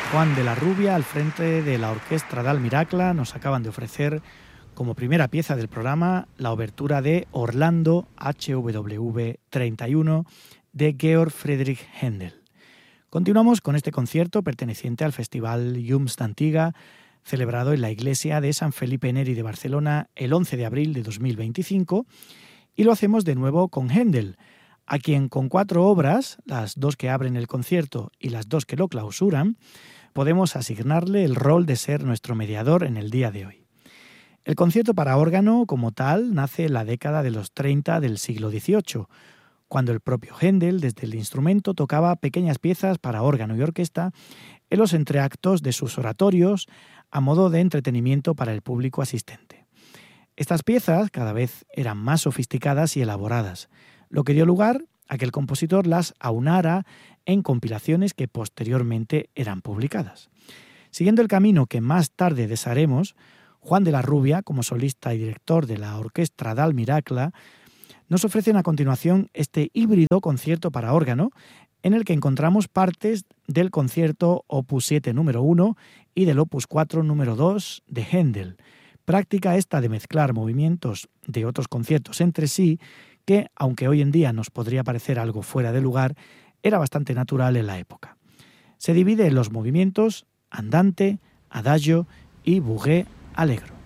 Juan de la Rubia, al frente de la Orquestra Dal Miracla, nos acaban de ofrecer como primera pieza del programa la obertura de Orlando HWV 31 de Georg Friedrich Händel. Continuamos con este concierto perteneciente al Festival Llums d'Antiga, celebrado en la iglesia de San Felipe Neri de Barcelona el 11 de abril de 2025, y lo hacemos de nuevo con Händel, a quien con 4 obras, las 2 que abren el concierto y las 2 que lo clausuran, podemos asignarle el rol de ser nuestro mediador en el día de hoy. El concierto para órgano, como tal, nace en la década de los 30 del siglo XVIII, cuando el propio Händel, desde el instrumento, tocaba pequeñas piezas para órgano y orquesta en los entreactos de sus oratorios a modo de entretenimiento para el público asistente. Estas piezas cada vez eran más sofisticadas y elaboradas, lo que dio lugar a que el compositor las aunara en compilaciones que posteriormente eran publicadas. Siguiendo el camino que más tarde desharemos, Juan de la Rubia, como solista y director de la Orquestra Dal Miracla, nos ofrecen a continuación este híbrido concierto para órgano, en el que encontramos partes del concierto Opus 7 número 1 y del Opus 4 número 2 de Händel, práctica esta de mezclar movimientos de otros conciertos entre sí, que, aunque hoy en día nos podría parecer algo fuera de lugar, era bastante natural en la época. Se divide en los movimientos andante, adagio y bourrée allegro.